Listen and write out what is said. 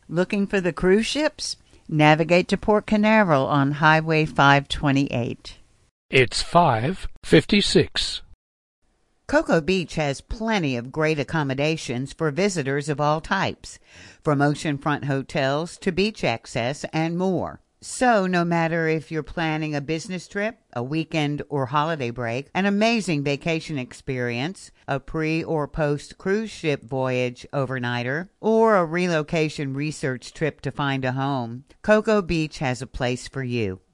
Looking for the cruise ships? Navigate to Port Canaveral on Highway 528. It's 5:56. Cocoa Beach has plenty of great accommodations for visitors of all types, from oceanfront hotels to beach access and more. So no matter if you're planning a business trip, a weekend or holiday break, an amazing vacation experience, a pre or post cruise ship voyage overnighter, or a relocation research trip to find a home, Cocoa Beach has a place for you.